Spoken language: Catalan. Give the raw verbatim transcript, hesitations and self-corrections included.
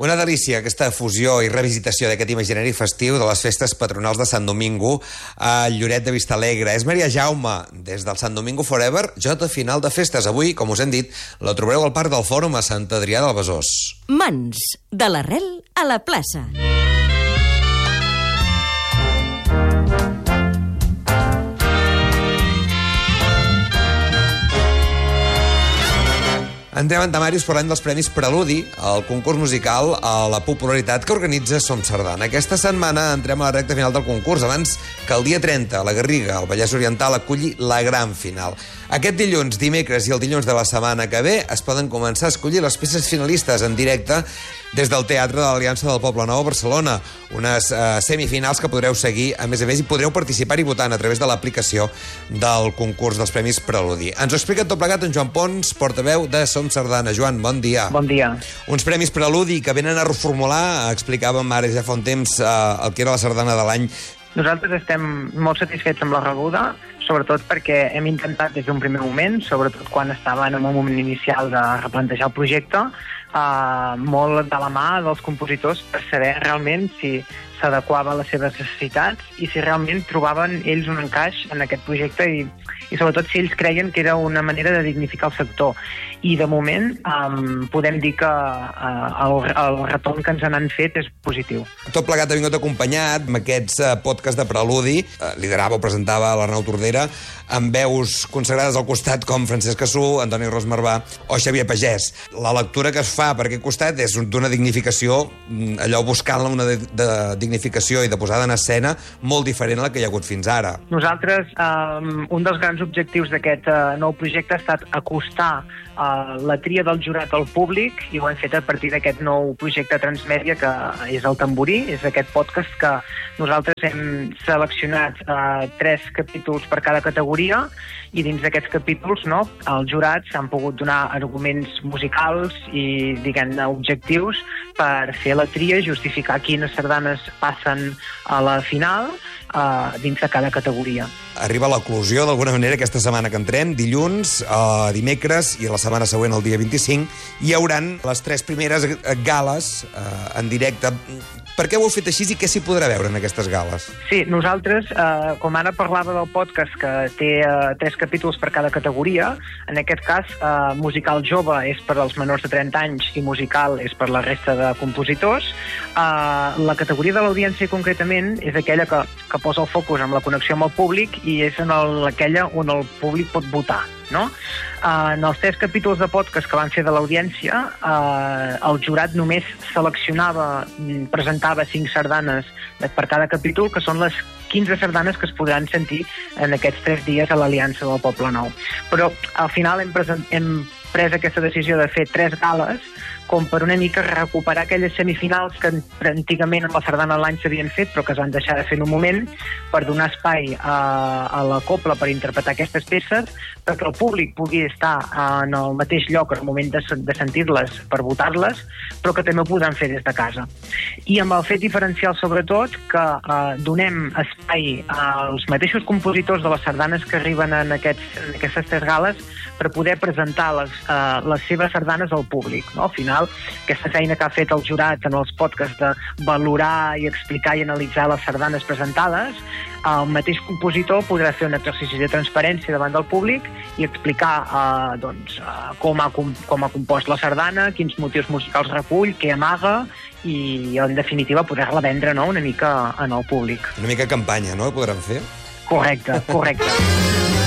Una delícia, aquesta fusió i revisitació d'aquest imaginari festiu de les festes patronals de Sant Domingo a Lloret de Vistalegre. És Maria Jaume, des del Sant Domingo Forever, jota final de festes. Avui, com us hem dit, la trobareu al Parc del Fòrum a Sant Adrià del Besòs. Mans, de l'arrel a la plaça. Entrem en temàrius parlant dels Premis Preludi, el concurs musical a la popularitat que organitza Som Sardana. Aquesta setmana entrem a la recta final del concurs, abans que el dia trenta, la Garriga, al Vallès Oriental, aculli la gran final. Aquest dilluns, dimecres i el dilluns de la setmana que ve es poden començar a escollir les peces finalistes en directe des del Teatre de l'Aliança del Poble Nou a Barcelona. Unes eh, semifinals que podreu seguir, a més a més, i podreu participar-hi votant a través de l'aplicació del concurs dels Premis Preludi. Ens ho explica tot plegat en Joan Pons, portaveu de Som Sardana. Joan, bon dia. Bon dia. Uns Premis Preludi que venen a reformular, explicàvem ara ja fa un temps, eh, el que era la sardana de l'any. Nosaltres estem molt satisfets amb la rebuda, sobretot perquè hem intentat des d'un primer moment, sobretot quan estava en el moment inicial de replantejar el projecte, eh, molt de la mà dels compositors per saber realment si s'adequava a les seves necessitats i si realment trobaven ells un encaix en aquest projecte i, i sobretot si ells creien que era una manera de dignificar el sector. I de moment um, podem dir que uh, el, el retorn que ens han fet és positiu. Tot plegat ha vingut acompanyat amb aquests uh, podcasts de Preludi. Uh, liderava o presentava l'Arnau Tordera, amb veus consagrades al costat com Francesc Cassú, Antoni Ros Marvà o Xavier Pagès. La lectura que es fa per aquest costat és d'una dignificació, allò buscant una de, de dignificació i de posada en escena molt diferent a la que hi ha hagut fins ara. Nosaltres, um, un dels grans objectius d'aquest uh, nou projecte ha estat acostar uh, la tria del jurat al públic i ho hem fet a partir d'aquest nou projecte transmèdia que és el Tamborí, és aquest podcast que nosaltres hem seleccionat uh, tres capítols per cada categoria i dins d'aquests capítols no, els jurats han pogut donar arguments musicals i diguem-ne objectius per fer la tria i justificar quines sardanes passen a la final uh, dins de cada categoria. Arriba l'eclosió, d'alguna manera, aquesta setmana que entrem, dilluns, uh, dimecres i la setmana següent, el dia vint-i-cinc, hi hauran les tres primeres gales uh, en directe. Per què ho heu fet així i què s'hi podrà veure en aquestes gales? Sí, nosaltres, eh, com ara parlava del podcast que té eh, tres capítols per cada categoria, en aquest cas, eh, musical jove és per als menors de trenta anys i musical és per la resta de compositors. Eh, la categoria de l'audiència, concretament, és aquella que, que posa el focus amb la connexió amb el públic i és en el, aquella on el públic pot votar. No? Uh, en els tres capítols de podcast que van fer de l'audiència, uh, el jurat només seleccionava, presentava cinc sardanes per cada capítol, que són les quinze sardanes que es podran sentir en aquests tres dies a l'Aliança del Poble Nou. Però al final hem, present, hem pres aquesta decisió de fer tres gales com per una mica recuperar aquelles semifinals que antigament amb la sardana de l'any s'havien fet però que es van deixar de fer en un moment per donar espai a, a la cobla per interpretar aquestes peces perquè el públic pugui estar en el mateix lloc al moment de, de sentir-les per votar-les però que també ho podran fer des de casa. I amb el fet diferencial sobretot que eh, donem espai als mateixos compositors de les sardanes que arriben en, aquests, en aquestes tres gales per poder presentar les, eh, les seves sardanes al públic. No? Al final, aquesta feina que ha fet el jurat en els podcasts de valorar i explicar i analitzar les sardanes presentades, el mateix compositor podrà fer un exercici de transparència davant del públic i explicar eh, doncs, eh, com, ha, com ha compost la sardana, quins motius musicals recull, què amaga i, en definitiva, poder-la vendre no? una mica en el públic. Una mica campanya, no?, podran fer? Correcte, correcte.